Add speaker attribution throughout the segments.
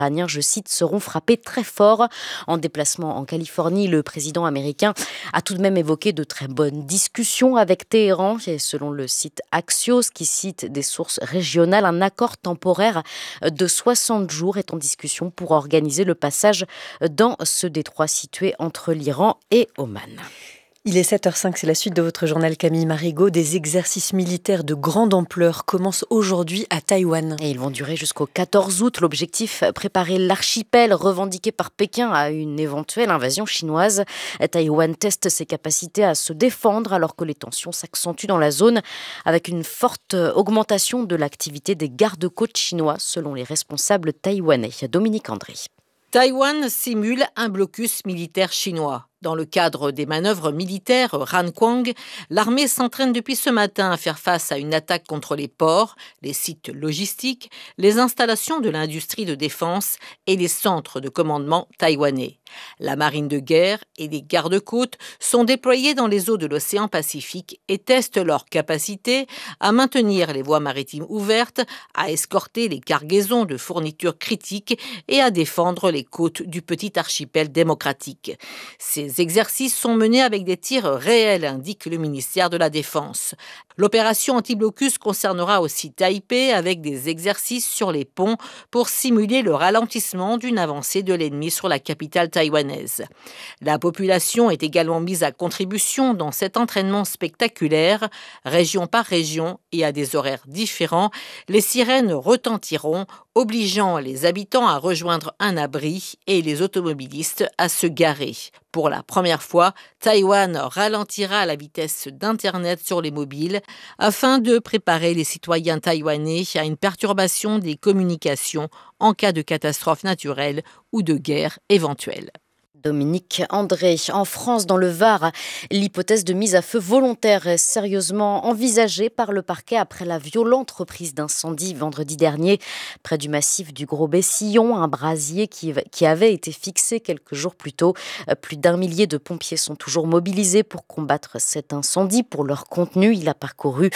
Speaker 1: Iraniens, je cite, seront frappés très fort. En déplacement en Californie, le président américain a tout de même évoqué de très bonnes discussions avec Téhéran. Et selon le site Axios, qui cite des sources régionales, un accord temporaire de 60 jours est en discussion pour organiser le passage dans ce détroit situé entre l'Iran et Oman.
Speaker 2: Il est 7h05, c'est la suite de votre journal Camille Marigot. Des exercices militaires de grande ampleur commencent aujourd'hui à Taïwan.
Speaker 1: Et ils vont durer jusqu'au 14 août. L'objectif, préparer l'archipel revendiqué par Pékin à une éventuelle invasion chinoise. Taïwan teste ses capacités à se défendre alors que les tensions s'accentuent dans la zone avec une forte augmentation de l'activité des gardes-côtes chinois selon les responsables taïwanais. Dominique André.
Speaker 3: Taïwan simule un blocus militaire chinois. Dans le cadre des manœuvres militaires Ranquang, l'armée s'entraîne depuis ce matin à faire face à une attaque contre les ports, les sites logistiques, les installations de l'industrie de défense et les centres de commandement taïwanais. La marine de guerre et les gardes-côtes sont déployés dans les eaux de l'océan Pacifique et testent leur capacité à maintenir les voies maritimes ouvertes, à escorter les cargaisons de fournitures critiques et à défendre les côtes du petit archipel démocratique. Ces exercices sont menés avec des tirs réels, indique le ministère de la Défense. L'opération anti-blocus concernera aussi Taipei avec des exercices sur les ponts pour simuler le ralentissement d'une avancée de l'ennemi sur la capitale taïwanaise. La population est également mise à contribution dans cet entraînement spectaculaire, région par région et à des horaires différents. Les sirènes retentiront, obligeant les habitants à rejoindre un abri et les automobilistes à se garer. Pour la première fois, Taïwan ralentira la vitesse d'Internet sur les mobiles afin de préparer les citoyens taïwanais à une perturbation des communications en cas de catastrophe naturelle ou de guerre éventuelle.
Speaker 1: Dominique André. En France, dans le Var, l'hypothèse de mise à feu volontaire est sérieusement envisagée par le parquet après la violente reprise d'incendie vendredi dernier près du massif du Gros-Bessillon, un brasier qui avait été fixé quelques jours plus tôt. Plus d'1 millier de pompiers sont toujours mobilisés pour combattre cet incendie. Pour leur contenu, il a parcouru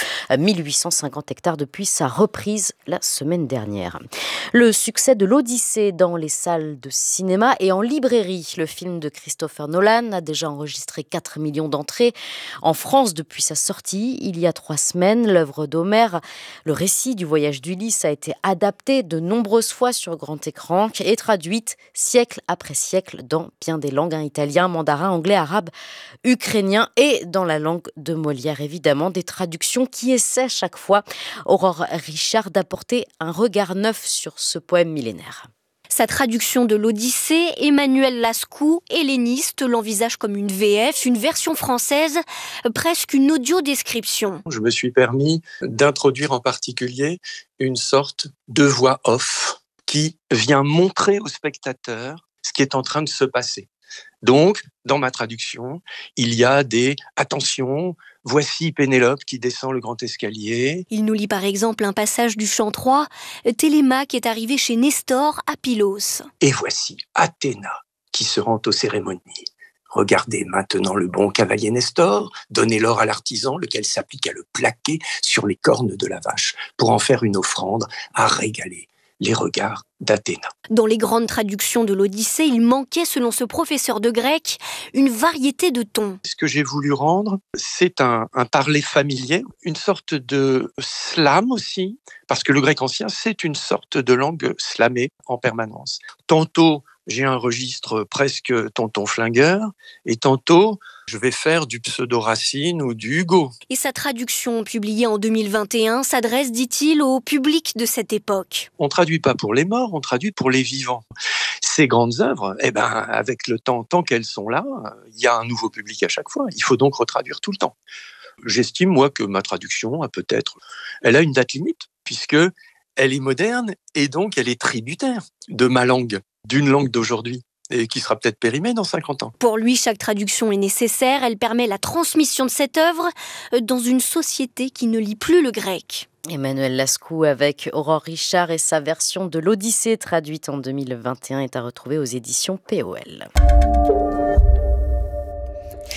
Speaker 1: 1850 hectares depuis sa reprise la semaine dernière. Le succès de l'Odyssée dans les salles de cinéma et en librairie. Le film de Christopher Nolan a déjà enregistré 4 millions d'entrées en France depuis sa sortie il y a 3 semaines. L'œuvre d'Homère, le récit du voyage d'Ulysse, a été adapté de nombreuses fois sur grand écran et traduite siècle après siècle dans bien des langues, italien, mandarin, anglais, arabe, ukrainien et dans la langue de Molière, évidemment. Des traductions qui essaient chaque fois, Aurore Richard, d'apporter un regard neuf sur ce poème millénaire.
Speaker 4: Sa traduction de l'Odyssée, Emmanuel Lascou, helléniste, l'envisage comme une VF, une version française, presque une audio-description.
Speaker 5: Je me suis permis d'introduire en particulier une sorte de voix off qui vient montrer au spectateur ce qui est en train de se passer. Donc, dans ma traduction, il y a des « attention ». Voici Pénélope qui descend le grand escalier.
Speaker 4: Il nous lit par exemple un passage du chant 3. Télémaque est arrivé chez Nestor à Pylos.
Speaker 5: Et voici Athéna qui se rend aux cérémonies. Regardez maintenant le bon cavalier Nestor, donnez l'or à l'artisan, lequel s'applique à le plaquer sur les cornes de la vache pour en faire une offrande à régaler les regards d'Athéna.
Speaker 4: Dans les grandes traductions de l'Odyssée, il manquait, selon ce professeur de grec, une variété de tons.
Speaker 5: Ce que j'ai voulu rendre, c'est un parler familier, une sorte de slam aussi, parce que le grec ancien, c'est une sorte de langue slamée en permanence. Tantôt, j'ai un registre presque tonton flingueur, et tantôt, je vais faire du pseudo-Racine ou du Hugo.
Speaker 4: Et sa traduction, publiée en 2021, s'adresse, dit-il, au public de cette époque.
Speaker 5: On ne traduit pas pour les morts, on traduit pour les vivants. Ces grandes œuvres, avec le temps, tant qu'elles sont là, il y a un nouveau public à chaque fois. Il faut donc retraduire tout le temps. J'estime, moi, que ma traduction elle a une date limite, puisque elle est moderne et donc elle est tributaire de ma langue, d'une langue d'aujourd'hui, et qui sera peut-être périmée dans 50 ans.
Speaker 4: Pour lui, chaque traduction est nécessaire. Elle permet la transmission de cette œuvre dans une société qui ne lit plus le grec.
Speaker 1: Emmanuel Lascou avec Aurore Richard et sa version de l'Odyssée traduite en 2021 est à retrouver aux éditions POL.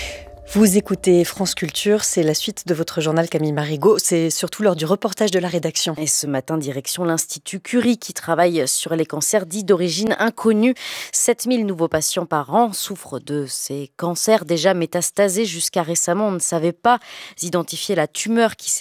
Speaker 2: Vous écoutez France Culture, c'est la suite de votre journal Camille Marigot. C'est surtout l'heure du reportage de la rédaction.
Speaker 1: Et ce matin, direction l'Institut Curie qui travaille sur les cancers dits d'origine inconnue. 7000 nouveaux patients par an souffrent de ces cancers déjà métastasés. Jusqu'à récemment, on ne savait pas identifier la tumeur qui s'est